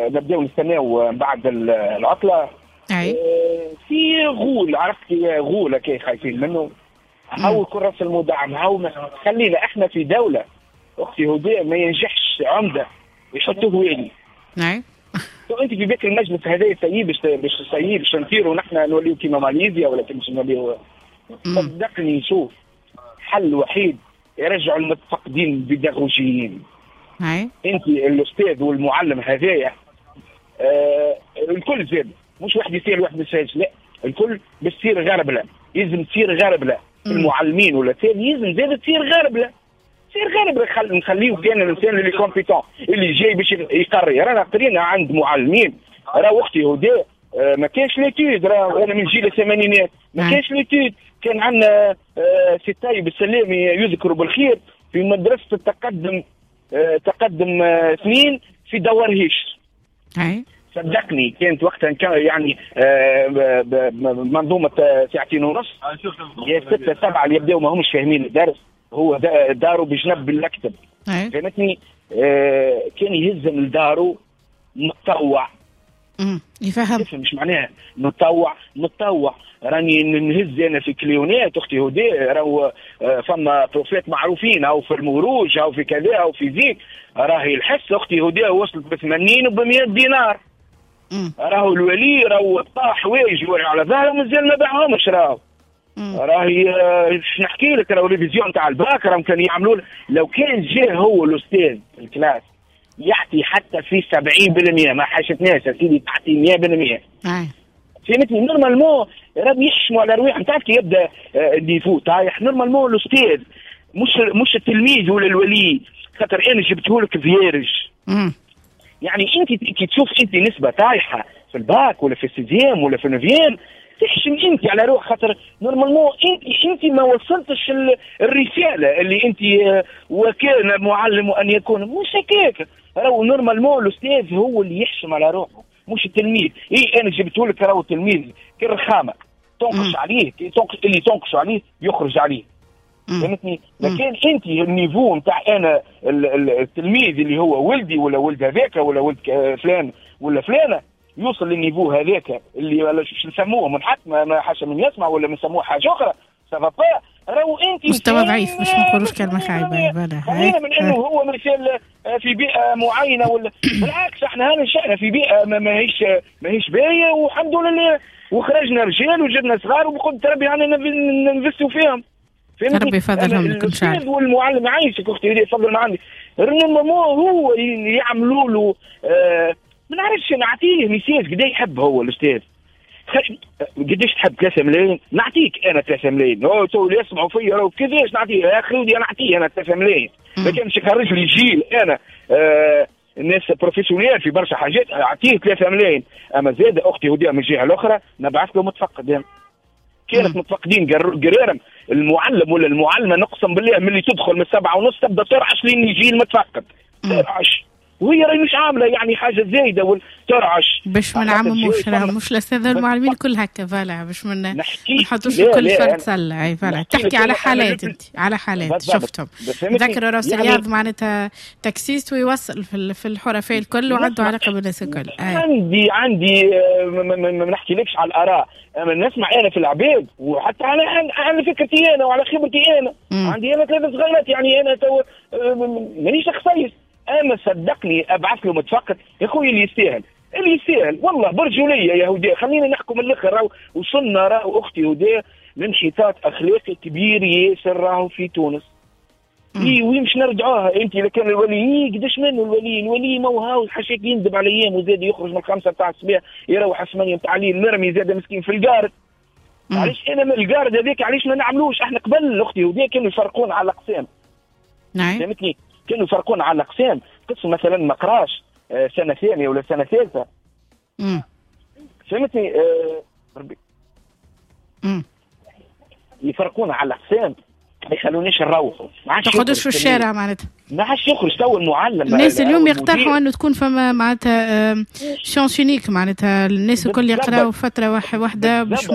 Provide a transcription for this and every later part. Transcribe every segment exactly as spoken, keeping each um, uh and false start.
نبداو نستناو بعد العطله. اي في غول، عرفت غول كي خايفين منه. هاو كرة المدعم، هاو خلينا احنا في دولة اختي هدى ما ينجحش عمدة يحطوه ويلي. نعم. انت في بيت المجلس هذا سيب باش سيب باش نطيروا نحن نوليو كيما ماليزيا ولا كيما نوليو. صدقني شوف حل وحيد يرجعوا المتفقدين البيداغوجيين. اي انت الاستاذ والمعلم هذايا آه الكل زاد، مش واحد يصير واحد يساج، لا الكل بتصير غربله، لازم تصير غربله. المعلمين ولا ثاني لازم زاد تصير غربله، تصير غربله. خل نخليه كان الانسان اللي كومبيتون اللي جاي باش يقري. رانا قرينا عند معلمين، راه اختي هدى آه ما كانش ليتود، راه انا من جيل الثمانينات ما كانش ليتود. كان عندنا آه سي طيب السلامي يذكر بالخير في مدرسه التقدم آه تقدم آه اثنين في دوارهيش. اي صدقني كانت وقتها يعني منظومه ساعتين ونص يا ستة سبعة اللي يبداوا ما همش فاهمين الدرس، هو داروا بجنب المكتب. فهمتني؟ آه كان يهزم لدارو متطوع. امم يفهم مش معناها متطوع متطوع راني نهز انا في كليونات اختي هدى، راهو فما بروفيت معروفين او في المروج او في كذا او في زيك، راهي الحس اختي هدى وصلت ب ثمانين وب مئة دينار. راهو الولي راهو طاح حوايج على ظهره مازال ما باعهمش. راهو راهي باش نحكي لك، راهو الفيزيون تاع الباك راهم كانوا يعملوا لو كان جاء هو الاستاذ الكلاس يحكي حتى في سبعين بالمئة ما حاشتناش يا سيدي، تعطي مئة بالمئة. فهمتني؟ نورمالمون راهم يحشموا على رواحهم. تعرف كي يبدا اللي يفوت طايح نورمالمون الاستاذ مش مش التلميذ ولا الولي، خاطر انا جبته لك فيرج. يعني انت كي تشوف انت نسبه طايحه في الباك ولا في السيزيام ولا في النوفيام تحشم انت على روح، خاطر نورمالمون انت انت ما وصلتش الرساله اللي انت وكان المعلم ان يكون مش هكاك. راهو نورمالمون الاستاذ هو اللي يحشم على روحه مش التلميذ. ايه انا جبته لك راهو التلميذ كالرخامه تنقش عليه، اللي تنقش عليه يخرج عليه. فهمتني؟ لكن انت النيفو نتاع انا التلميذ اللي هو ولدي ولا ولد هذاك ولا ولد فلان ولا فلانه يوصل للنيفو هذاك اللي شو نسموه منحط ما حاجه من يسمع ولا نسموه حاجه اخرى سافا راهو انت مستوى ضعيف باش ما نقولوش كلمه خايبه. خلينا من انه هو مثال في بيئه معينه ولا بالعكس احنا هنا نشأنا في بيئه ما ماهيش ماهيش باهيه والحمد لله، وخرجنا رجال وجبنا صغار وبقول ربي يعني ننفستوا فيهم. ربي يفضلهم لك ان شاء الله. والمعلم عايشك اختي يفضل معنا هو اللي يعملوا له آه ما نعرفش نعطيه ميساج قد يحب هو الاستاذ. قديش تحب ثلاثة ملايين؟ نعطيك انا ثلاثة ملايين. هو تو اللي يسمعوا فيا راهو كيفاش نعطيه يا اخي ودي نعطيه انا ثلاثة ملايين. لكن مش يخرج لي جيل انا آه الناس بروفيسيونيل في برشا حاجات اعطيه ثلاثة ملايين. اما زاد اختي ودي من الجهه الاخرى نبعث له متفقد يعني. كانت متفقدين قرارم المعلم ولا المعلمه نقسم بالله من اللي تدخل من السبعة ونص تبدا ترعش لين يجي المتفقد ترعش، وهي راهي مش عامله يعني حاجه زايده وترعش باش ما نعمموش مش الاستاذ المعلمين كل هكا فوالا باش ما نحطوش في كل فرد سله. اي فوالا تحكي على حالات انت على حالات شفتهم. ذكروا راس رياض معناتها تكسيست ويوصل في في الحرفاء الكل وعنده علاقه بالناس الكل. عندي عندي ما نحكيلكش على الاراء، اما نسمع انا في العباد وحتى على على فكرتي انا وعلى خبرتي انا. م. عندي انا ثلاث صغيرات يعني انا تو مانيش شخصيا. اما صدقني ابعث له متفقد يا اخوي اللي يستاهل اللي يستاهل والله برجوليه يا هدى. خلينا نحكم الاخر راهو وصلنا راهو اختي هدى لانحطاط اخلاقي كبير ياسر راهو في تونس. اي وين مش نرجعوها انت اذا كان الولي قداش منه الولي الولي ما هو حاشاك يندب على ايام وزاد يخرج من الخمسه تاع الصباح يروح على ثمانيه تاع الليل مرمي زاد مسكين في القارد. علاش انا من القارد هذاك علاش ما نعملوش احنا قبل اختي هدى كانوا يفرقون على الاقسام. نعم فهمتني؟ كانوا يفرقون على الاقسام. قسم مثلا ما قراش آه سنه ثانيه ولا سنه ثالثه. امم فهمتني؟ آه ربي امم يفرقون على الاقسام ما يخلونيش نروحوا. ما تاخذوش في الشارع معناتها ما عادش يخرج تو المعلم. الناس اليوم يقترحوا انه تكون فما معناتها شانس يونيك معناتها الناس الكل يقراوا فتره واحده باش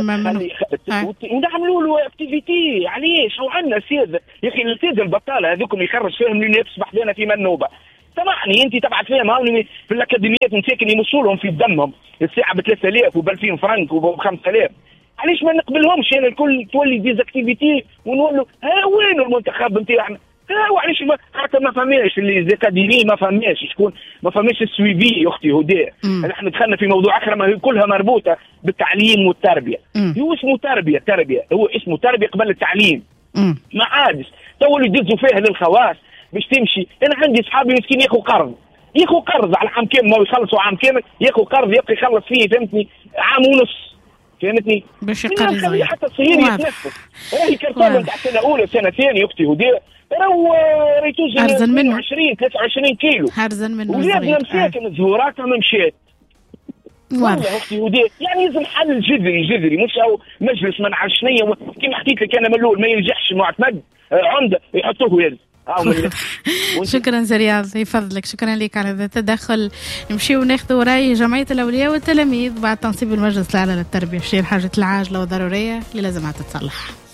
ونعملوا له اكتيفيتي. علاش هو عندنا سيد يا اخي الاستاذ البطاله هذوكم يخرج فيهم اللي يصبح لنا في منوبه سامحني انت تبعت فيهم هاوني في الاكاديميات نساكن يمشوا في دمهم الساعه ب ثلاثة آلاف وب ألفين فرنك وب خمسة آلاف. علاش ما نقبلهمش انا الكل تولي ديزاكتيفيتي ونقول ها وين المنتخب نتاعنا؟ ها وعلاش ما حتى ما فهماش اللي زاكاديمي ما فهماش شكون ما فهماش السويفي اختي هدى. احنا دخلنا في موضوع اخر ما هي كلها مربوطه بالتعليم والتربيه. مم. هو اسمه تربيه تربيه هو اسمه تربيه قبل التعليم. مم. ما عادش تو اللي يدزوا فيها للخواص باش تمشي. انا عندي اصحابي مسكين ياخذوا قرض ياخذوا قرض على عام كامل ما يخلصوا عام كامل ياخذوا قرض يبقى يخلص فيه فهمتني عام ونص فهمتني باش يقرضوا حتى الصغير يتنفس. راهي كرتون نتاع سنه اولى سنه ثانيه اختي هدى راهو ريتوز اثنين وعشرين ثلاثة وعشرين كيلو هرزن منه ولادنا مساكن زهوراتها ما مشات والله اختي ودي يعني لازم حل جذري جذري مش او مجلس ما نعرفش شنيا كيما حكيت لك انا من الاول ما ينجحش معتمد عمده يحطوه يد. شكرا زرياض يفضلك شكرا لك على هذا التدخل. نمشيو ناخذوا راي جمعيه الاولياء والتلاميذ بعد تنصيب المجلس الاعلى للتربيه. شير حاجه العاجله وضروريه اللي لازمها تتصلح.